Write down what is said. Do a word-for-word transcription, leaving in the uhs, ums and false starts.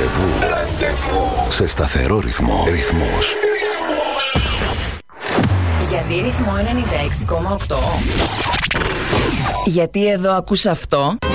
Ραντεβού. Ραντεβού. Σε σταθερό ρυθμό. Ρυθμός. Γιατί ρυθμό ενενήντα έξι κόμμα οκτώ? Γιατί εδώ ακούς αυτό?